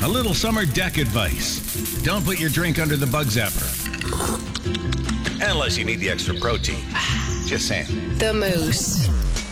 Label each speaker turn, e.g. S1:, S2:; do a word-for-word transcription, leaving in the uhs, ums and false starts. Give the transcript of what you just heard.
S1: a little summer deck advice. Don't put your drink under the bug zapper. Unless you need the extra protein. Just saying.
S2: The Moose.